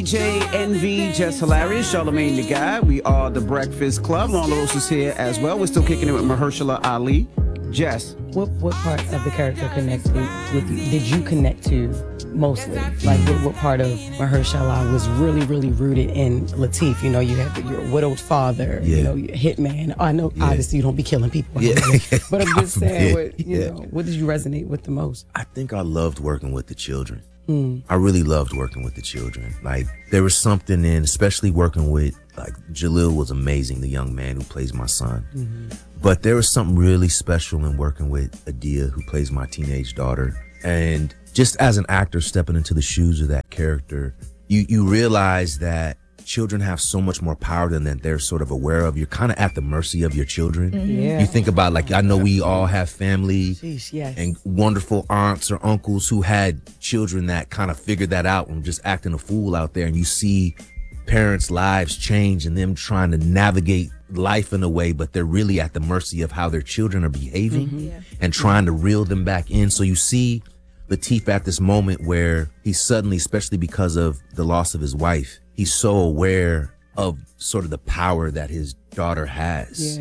DJ Envy, Just Hilarious, Charlamagne the Guy. We are the Breakfast Club. Lon LaRosa is here as well. We're still kicking it with Mahershala Ali. Jess. What part of the character connected with you? Did you connect to mostly? Like what part of Mahershala was really, really rooted in Lateef? You know, you had your widowed father, you know, your hitman. I know obviously you don't be killing people. But I'm just saying, what did you resonate with the most? I think I loved working with the children. I really loved working with the children. Like, there was something in, especially working with, like, Jalil was amazing, the young man who plays my son. But there was something really special in working with Adia, who plays my teenage daughter. And just as an actor stepping into the shoes of that character, you realize that children have so much more power than that they're sort of aware of. You're kind of at the mercy of your children. You think about, like, I know we all have family and wonderful aunts or uncles who had children that kind of figured that out and just acting a fool out there. And you see parents' lives change and them trying to navigate life in a way, but they're really at the mercy of how their children are behaving and trying to reel them back in. So you see Lateef at this moment where he's suddenly, especially because of the loss of his wife, he's so aware of sort of the power that his daughter has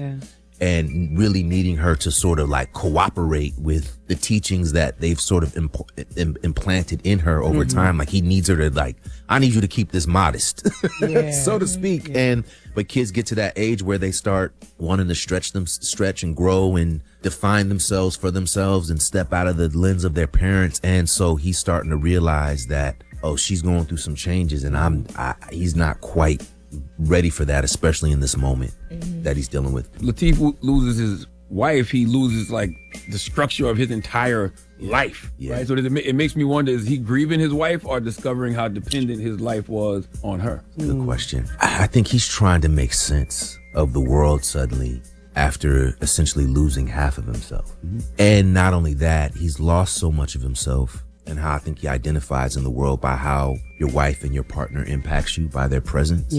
and really needing her to sort of like cooperate with the teachings that they've sort of implanted in her over time. Like, he needs her to, like, I need you to keep this modest, so to speak. But kids get to that age where they start wanting to stretch and grow and define themselves for themselves and step out of the lens of their parents. And so he's starting to realize that, oh, she's going through some changes and he's not quite ready for that, especially in this moment that he's dealing with. Lateef loses his wife. He loses, like, the structure of his entire life, right? So it makes me wonder, is he grieving his wife or discovering how dependent his life was on her? Good question. I think he's trying to make sense of the world suddenly after essentially losing half of himself. And not only that, he's lost so much of himself, and how I think he identifies in the world by how your wife and your partner impacts you by their presence.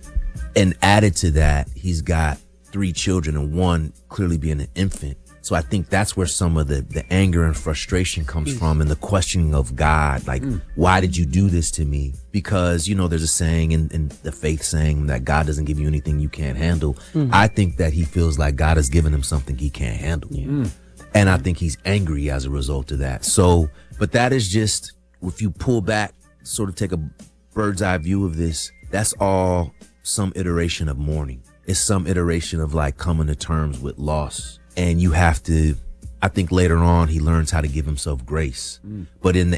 And added to that, he's got 3 children and one clearly being an infant. So I think that's where some of the anger and frustration comes from, and the questioning of God, like, why did you do this to me? Because, you know, there's a saying in the faith saying that God doesn't give you anything you can't handle. I think that he feels like God has given him something he can't handle. And I think he's angry as a result of that. So, but that is just, if you pull back, sort of take a bird's eye view of this, that's all some iteration of mourning. It's some iteration of, like, coming to terms with loss. And you have to, I think later on he learns how to give himself grace. But in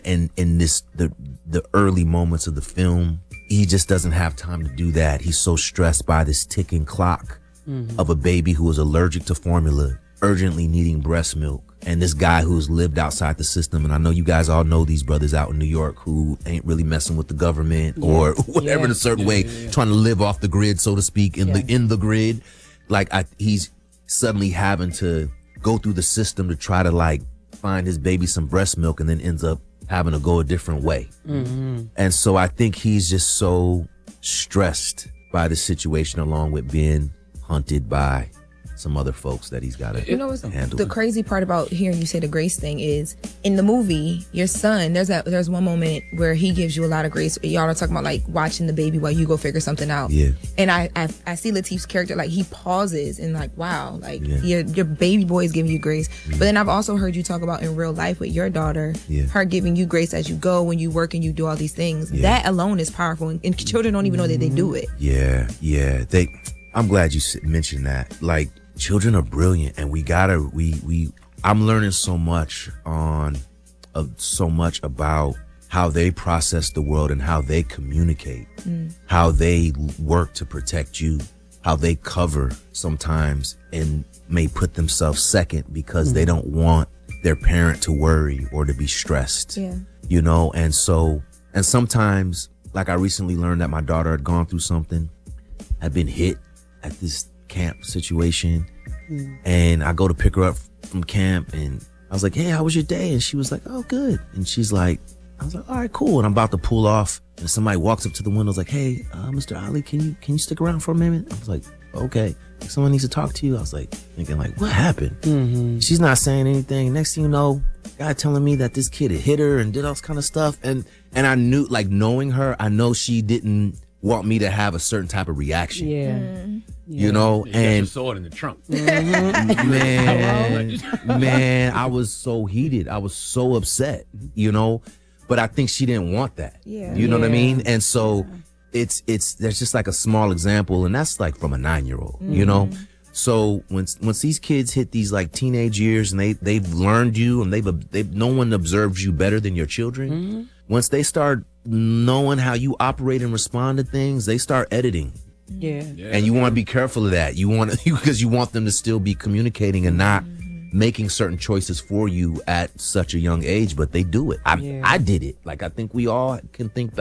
the early moments of the film, he just doesn't have time to do that. He's so stressed by this ticking clock of a baby who is allergic to formula, urgently needing breast milk, and this guy who's lived outside the system. And I know you guys all know these brothers out in New York who ain't really messing with the government or whatever in a certain way, trying to live off the grid, so to speak, in the grid. Like, he's suddenly having to go through the system to try to, like, find his baby some breast milk, and then ends up having to go a different way. And so I think he's just so stressed by the situation, along with being hunted by some other folks that he's got to handle. The crazy part about hearing you say the grace thing is, in the movie, your son, there's one moment where he gives you a lot of grace. Y'all are talking about, like, watching the baby while you go figure something out. And I see Lateef's character, like, he pauses and, like, wow, like, your baby boy is giving you grace. But then I've also heard you talk about in real life with your daughter, her giving you grace as you go, when you work and you do all these things. That alone is powerful, and children don't even know that they do it. I'm glad you mentioned that. Like, children are brilliant, and I'm learning so much about how they process the world and how they communicate, how they work to protect you, how they cover sometimes and may put themselves second because they don't want their parent to worry or to be stressed, you know? And sometimes, like, I recently learned that my daughter had gone through something, had been hit at this camp situation. And I go to pick her up from camp, and I was like, hey, how was your day? And she was like, oh, good. And she's like, I was like, all right, cool. And I'm about to pull off, and somebody walks up to the window, was like, hey, Mr. Ali, can you stick around for a minute? I was like, okay. Someone needs to talk to you. I was like, thinking, like, what happened? She's not saying anything. Next thing you know, guy telling me that this kid had hit her and did all this kind of stuff. And I knew, like, knowing her, I know she didn't want me to have a certain type of reaction. Yeah. You know, and saw it in the trunk. Man, I was so heated. I was so upset, you know, but I think she didn't want that. Yeah. You know what I mean? And so there's just like a small example, and that's like from a 9-year-old, you know? So once these kids hit these like teenage years and they've learned you and they've no one observes you better than your children. Once they start knowing how you operate and respond to things, they start editing. Yeah. And you want to be careful of that. You want to, because you want them to still be communicating and not making certain choices for you at such a young age, but they do it. I did it. Like, I think we all can think back